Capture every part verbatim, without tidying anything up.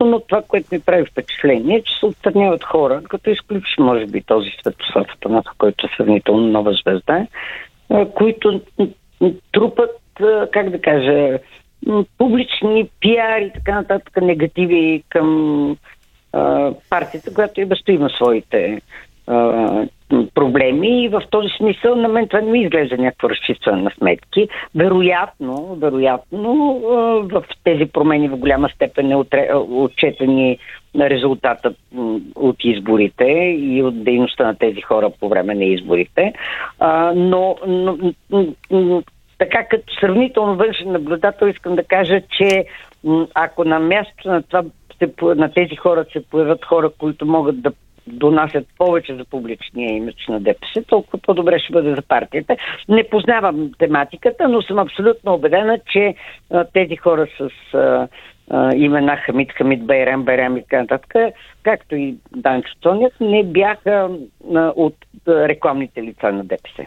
но това, което ми прави впечатление, е, че се отстраняват хора, като изключиш, може би, този Светослав Атанасов, който е сравнително нова звезда, които трупат, как да кажа, публични пиар и така нататък негативи към а, партията, която и без това има своите а, проблеми, и в този смисъл на мен това не ми изглежда някакво разчистване на сметки. Вероятно, вероятно в тези промени в голяма степен е отчетени на резултата от изборите и от дейността на тези хора по време на изборите. А, но, но, но така като сравнително външен наблюдател искам да кажа, че ако на място на, това, на тези хора се появят хора, които могат да донасят повече за публичния имидж на ДПС, толкова по-добре ще бъде за партията. Не познавам тематиката, но съм абсолютно убедена, че а, тези хора с а, а, имена Хамид, Хамид, Байрам, Байрам и така нататък, както и Данчо Цонев, не бяха а, от а, рекламните лица на ДПС.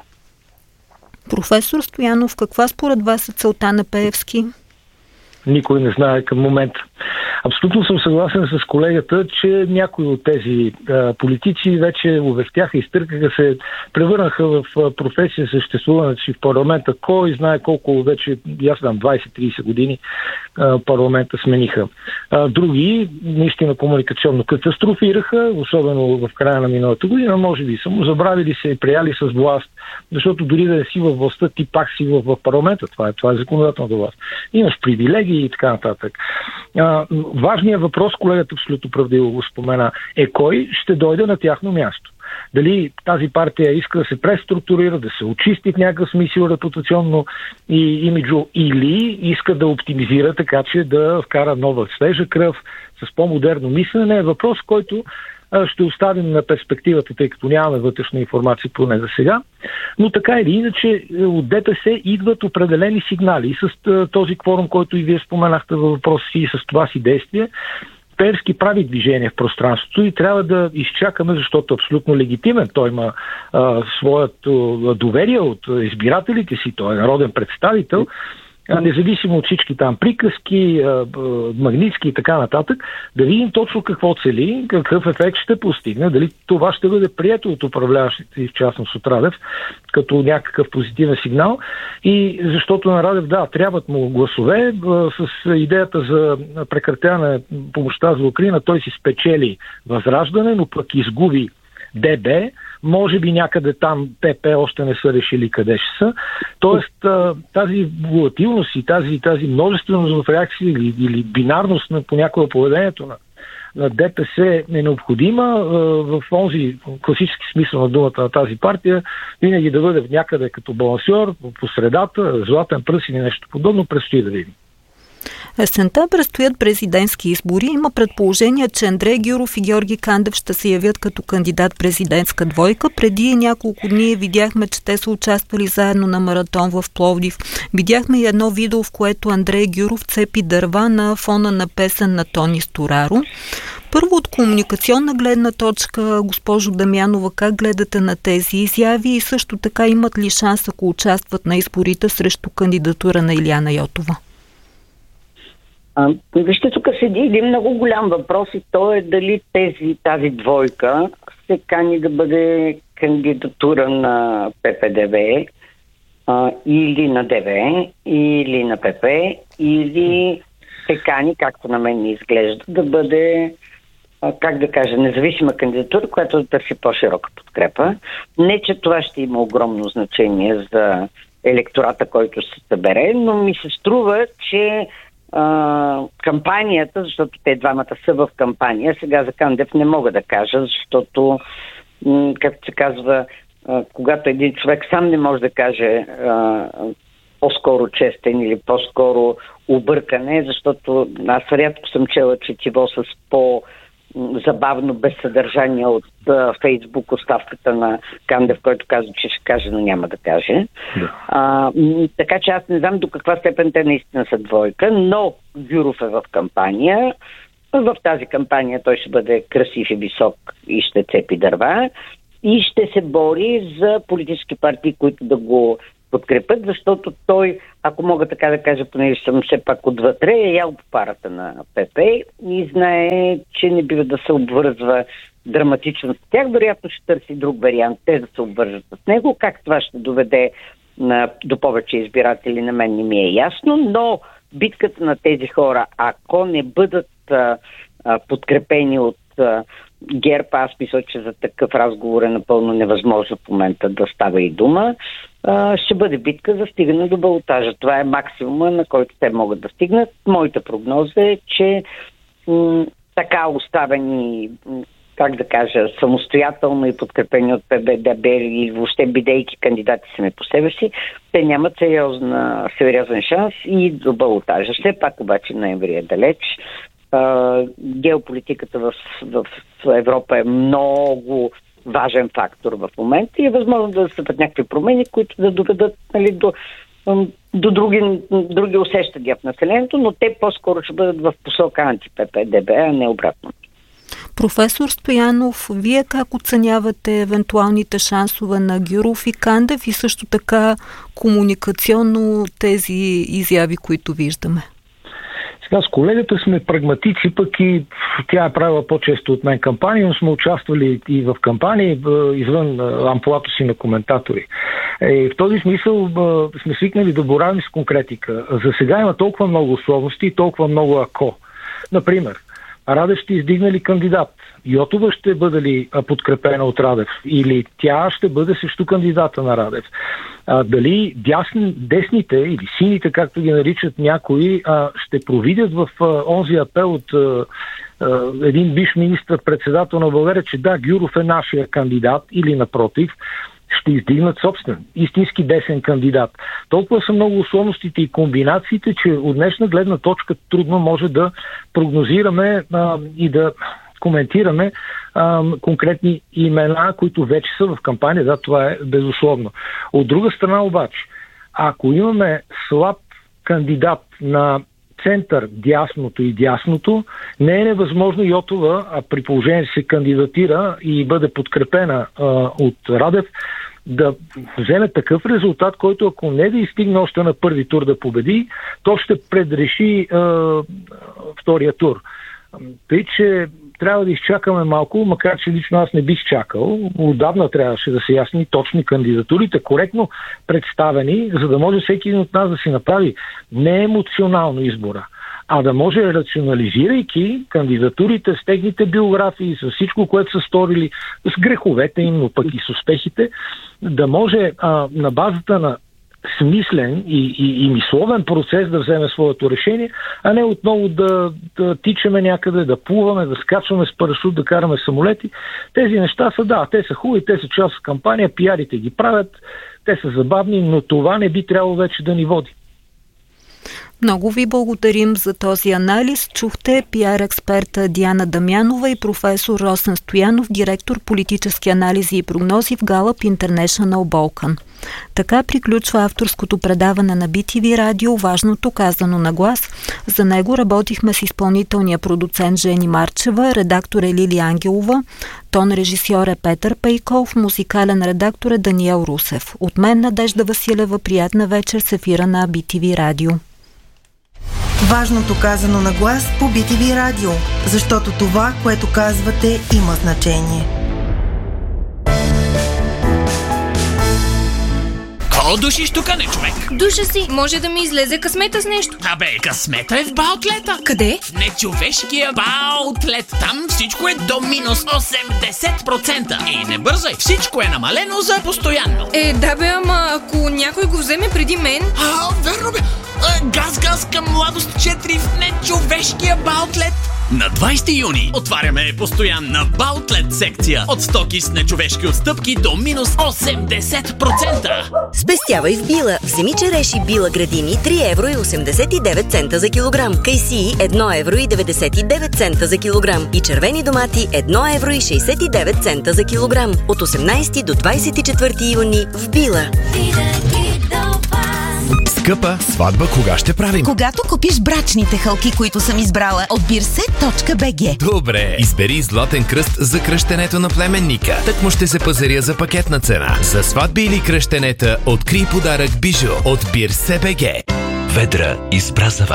Професор Стоянов, каква според вас е целта на Пеевски? Никой не знае към момента. Абсолютно съм съгласен с колегата, че някои от тези а, политици вече увехтяха, изтъркаха се, превърнаха в а, професия съществуването си в парламента. Кой знае колко вече, аз знам, двайсет-трийсет години а, парламента смениха. А, други наистина комуникационно катастрофираха, особено в края на миналата година, може би само забравили се и прияли с власт, защото дори да не си във властта, ти пак си в, в парламента. Това е, това е законодателната власт. Имаш привилегии и така нататък. А, важният въпрос, колегата абсолютно правдиво го спомена, е кой ще дойде на тяхно място. Дали тази партия иска да се преструктурира, да се очисти в някакъв смисъл репутационно и имиджо, или иска да оптимизира така, че да вкара нова свежа кръв с по-модерно мислене, е въпрос, който ще оставим на перспективата, тъй като нямаме вътрешна информация поне за сега. Но така или иначе от ДПС идват определени сигнали. И с този кворум, който и вие споменахте във въпроса си, и с това си действие, Пеевски прави движение в пространството и трябва да изчакаме, защото е абсолютно легитимен. Той има а, своето доверие от избирателите си, той е народен представител, независимо от всички там приказки, Магнитски и така нататък, да видим точно какво цели, какъв ефект ще постигне, дали това ще бъде прието от управляващите и в частност от Радев, като някакъв позитивен сигнал. И защото на Радев, да, трябват му гласове, с идеята за прекратяване помощта за Украина, той си спечели Възраждане, но пък изгуби ДБ, може би някъде там ПП още не са решили къде ще са. Тоест тази волатилност и тази, тази множественост в реакции или, или бинарност на понякога поведението на, на ДПС е необходима в онзи класически смисъл на думата на тази партия, винаги да бъде някъде като балансьор, по средата, златен пръст или нещо подобно, предстои да видим. Есента предстоят президентски избори. Има предположение, че Андрей Гюров и Георги Кандев ще се явят като кандидат-президентска двойка. Преди няколко дни видяхме, че те са участвали заедно на маратон в Пловдив. Видяхме и едно видео, в което Андрей Гюров цепи дърва на фона на песен на Тони Стораро. Първо, от комуникационна гледна точка, госпожо Дамянова, как гледате на тези изяви и също така имат ли шанс, ако участват на изборите срещу кандидатура на Илияна Йотова? А, вижте, тук седи един много голям въпрос и то е дали тези, тази двойка се кани да бъде кандидатура на ППДВ а, или на ДВ, или на ПП, или се кани, както на мен не изглежда, да бъде, а, как да кажа, независима кандидатура, която да търси по-широка подкрепа. Не, че това ще има огромно значение за електората, който се събере, но ми се струва, че Uh, кампанията, защото те двамата са в кампания. Сега за Кандев не мога да кажа, защото, м- както се казва, uh, когато един човек сам не може да каже uh, по-скоро честен или по-скоро объркане, защото аз рядко съм чела четиво с по- забавно, без съдържание от uh, Фейсбук оставката на Кандев, който казва, че ще каже, но няма да каже. Да. А, така че аз не знам до каква степен те наистина са двойка, но Гюров е в кампания. В тази кампания той ще бъде красив и висок и ще цепи дърва и ще се бори за политически партии, които да го подкрепят, защото той, ако мога така да кажа, понеже съм все пак отвътре, е ял по парата на ПП и знае, че не бива да се обвързва драматично с тях. Вероятно ще търси друг вариант, те да се обвържат с него. Как това ще доведе на, до повече избиратели, на мен не ми е ясно, но битката на тези хора, ако не бъдат а, а, подкрепени от а, ГЕРБ, аз мисля, че за такъв разговор е напълно невъзможно в момента да става и дума, а, ще бъде битка за стигане до балотажа. Това е максимума, на който те могат да стигнат. Моята прогноза е, че м- така оставени, как да кажа, самостоятелно и подкрепени от ПБДБ и въобще бидейки кандидати сами по себе си, те нямат сериозна, сериозен шанс и до балотажа. Все пак обаче ноември е далеч. Uh, геополитиката в, в, в Европа е много важен фактор в момента и е възможно да настъпят някакви промени, които да доведат, нали, до, до други, други усещания в населението, но те по-скоро ще бъдат в посока анти-ППДБ, а не обратно. Професор Стоянов, вие как оценявате евентуалните шансове на Гюров и Кандев и също така комуникационно тези изяви, които виждаме? С колегата сме прагматици, пък и тя е правила по-често от мен кампания, но сме участвали и в кампании извън амплуата си на коментатори. И в този смисъл сме свикнали да боравим с конкретика. За сега има толкова много условности и толкова много ако. Например, Радев ще издигне ли кандидат? Йотова ще бъде ли подкрепена от Радев? Или тя ще бъде срещу кандидата на Радев? А, дали дясни, десните или сините, както ги наричат някои, а, ще провидят в а, онзи апел от а, а, един бивш министър-председател на България, че да, Гюров е нашия кандидат, или напротив, ще издигнат собствен, истински десен кандидат. Толкова са много условностите и комбинациите, че от днешна гледна точка трудно може да прогнозираме а, и да коментираме а, конкретни имена, които вече са в кампания. Да, това е безусловно. От друга страна обаче, ако имаме слаб кандидат на център, дясното и дясното, не е невъзможно Йотова, а при положение се кандидатира и бъде подкрепена а, от Радев, да вземе такъв резултат, който ако не да изстигне още на първи тур да победи, то ще предреши а, втория тур. Тъй, че трябва да изчакаме малко, макар че лично аз не бих чакал. Отдавна трябваше да се ясни точни кандидатурите, коректно представени, за да може всеки един от нас да си направи не емоционално избора, а да може, рационализирайки кандидатурите с техните биографии, с всичко, което са сторили, с греховете им, но пък и с успехите, да може а, на базата на смислен и, и, и мисловен процес да вземе своето решение, а не отново да, да тичаме някъде, да плуваме, да скачваме с парашут, да караме самолети. Тези неща са, да, те са хубави, те са част от кампания, пиарите ги правят, те са забавни, но това не би трябвало вече да ни води. Много ви благодарим за този анализ. Чухте пиар експерта Диана Дамянова и професор Росен Стоянов, директор политически анализи и прогнози в Gallup International Balkan. Така приключва авторското предаване на би ти ви Радио "Важното казано на глас". За него работихме с изпълнителния продуцент Жени Марчева, редактор е Лили Ангелова, тон режисьор е Петър Пейков, музикален редактор е Даниел Русев. От мен Надежда Василева, приятна вечер с ефира на би ти ви Радио. Важното казано на глас по би ти ви Радио, защото това, което казвате, има значение. Ко душиш тука, не, човек? Душа си, може да ми излезе късмета с нещо. Абе, късмета е в Баутлета. Къде? Нечовешкия Баутлет. Там всичко е до минус осемдесет процента. И не бързай, всичко е намалено за постоянно. Е, да бе, ама ако някой го вземе преди мен... А, верно бе. Газ-газ към младост четири в нечовешкия Баутлет. На двайсети юни отваряме постоянна Баутлет секция от стоки с нечовешки отстъпки до минус осемдесет процента. Спестявай в Била. Вземи череши Била градини три евро и осемдесет и девет цента за килограм. Кайсии едно евро и деветдесет и девет цента за килограм. И червени домати едно евро и шейсет и девет цента за килограм. От осемнайсети до двайсет и четвърти юни в Била. Скъпа, сватба кога ще правим? Когато купиш брачните хълки, които съм избрала от бирсе точка би джи. Добре, избери златен кръст за кръщенето на племенника. Так му ще се пазаря за пакетна цена. За сватби или кръщенета, открий подарък бижу от бирсе точка би джи. Ведра избра за вас.